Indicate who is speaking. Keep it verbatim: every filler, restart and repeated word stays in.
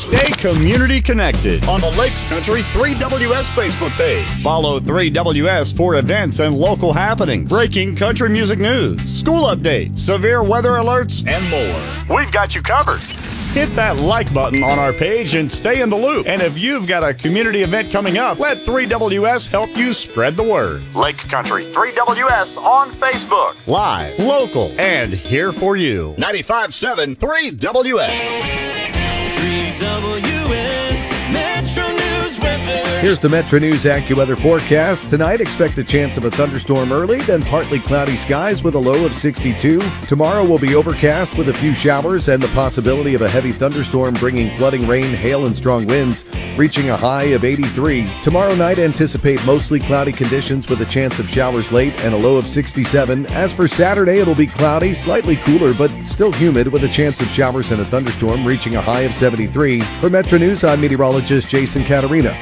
Speaker 1: Stay community connected on the Lake Country three W S Facebook page. Follow three W S for events and local happenings, breaking country music news, school updates, severe weather alerts, and more. We've got you covered. Hit that like button on our page and stay in the loop. And if you've got a community event coming up, let three W S help you spread the word. Lake Country three W S on Facebook. Live, local, and here for you. ninety-five point seven three W S.
Speaker 2: three W S Metro News weather.
Speaker 3: Here's the Metro News AccuWeather forecast. Tonight, expect a chance of a thunderstorm early, then partly cloudy skies with a low of sixty-two. Tomorrow will be overcast with a few showers and the possibility of a heavy thunderstorm bringing flooding rain, hail, and strong winds, reaching a high of eighty-three. Tomorrow night, anticipate mostly cloudy conditions with a chance of showers late and a low of sixty-seven. As for Saturday, it'll be cloudy, slightly cooler, but still humid with a chance of showers and a thunderstorm reaching a high of seventy-three. For Metro News, I'm meteorologist Jason Caterina.